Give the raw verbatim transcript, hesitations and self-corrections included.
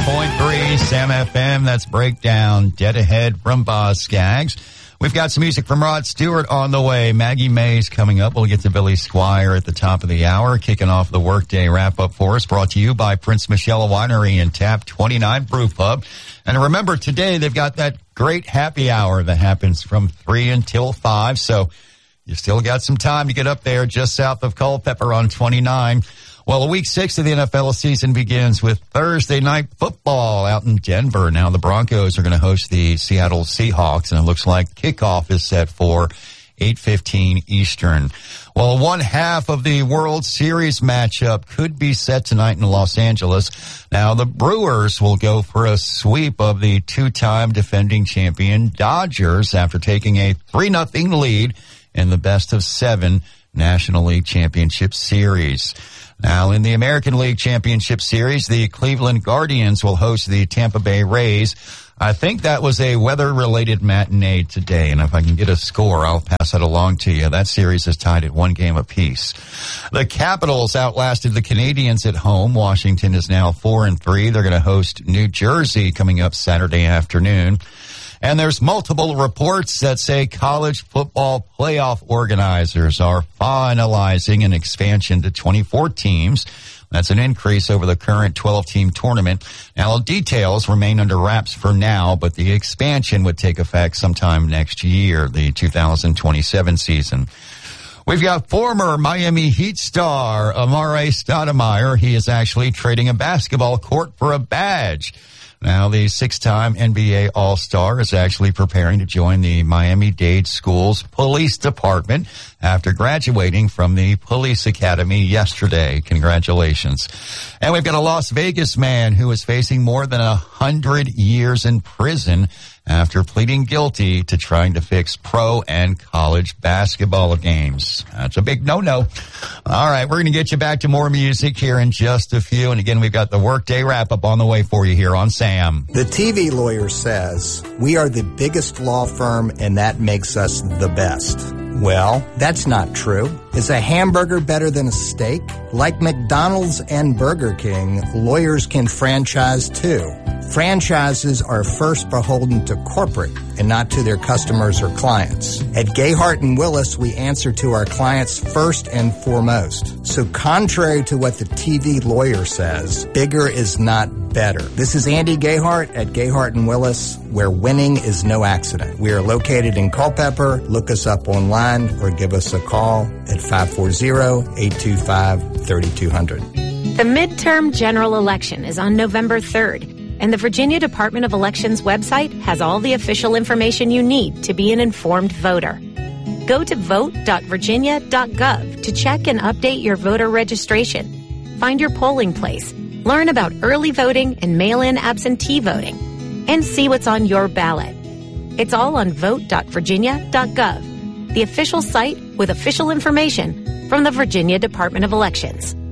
point three Sam F M. That's Breakdown, Dead Ahead from Boz Scaggs. We've got some music from Rod Stewart on the way. Maggie May's coming up. We'll get to Billy Squire at the top of the hour, kicking off the workday wrap-up for us, brought to you by Prince Michelle Winery and Tap twenty-nine Brew Pub. And remember, today they've got that great happy hour that happens from three until five, so you still got some time to get up there just south of Culpeper on twenty-nine. Well, week six of the N F L season begins with Thursday night football out in Denver. Now the Broncos are going to host the Seattle Seahawks, and it looks like kickoff is set for eight fifteen Eastern. Well, one half of the World Series matchup could be set tonight in Los Angeles. Now the Brewers will go for a sweep of the two-time defending champion Dodgers after taking a three nothing lead in the best of seven National League Championship Series. Now, in the American League Championship Series, the Cleveland Guardians will host the Tampa Bay Rays. I think that was a weather-related matinee today, and if I can get a score, I'll pass that along to you. That series is tied at one game apiece. The Capitals outlasted the Canadiens at home. Washington is now four and three. They're going to host New Jersey coming up Saturday afternoon. And there's multiple reports that say college football playoff organizers are finalizing an expansion to twenty-four teams. That's an increase over the current twelve-team tournament. Now, details remain under wraps for now, but the expansion would take effect sometime next year, the two thousand twenty-seven season. We've got former Miami Heat star Amare Stoudemire. He is actually trading a basketball court for a badge. Now, the six-time N B A All-Star is actually preparing to join the Miami-Dade Schools Police Department after graduating from the Police Academy yesterday. Congratulations. And we've got a Las Vegas man who is facing more than a hundred years in prison after pleading guilty to trying to fix pro and college basketball games. That's a big no-no. All right, we're going to get you back to more music here in just a few. And again, we've got the Workday Wrap-Up on the way for you here on Sam. The T V lawyer says, we are the biggest law firm and that makes us the best. Well, that's not true. Is a hamburger better than a steak? Like McDonald's and Burger King, lawyers can franchise too. Franchises are first beholden to corporate and not to their customers or clients. At Gayhart and Willis, we answer to our clients first and foremost. So contrary to what the T V lawyer says, bigger is not better. This is Andy Gayhart at Gayhart and Willis, where winning is no accident. We are located in Culpeper. Look us up online or give us a call at five four zero, eight two five, three two zero zero. The midterm general election is on November third, and the Virginia Department of Elections website has all the official information you need to be an informed voter. Go to vote dot virginia dot gov to check and update your voter registration. Find your polling place, learn about early voting and mail-in absentee voting, and see what's on your ballot. It's all on vote dot virginia dot gov, the official site with official information from the Virginia Department of Elections.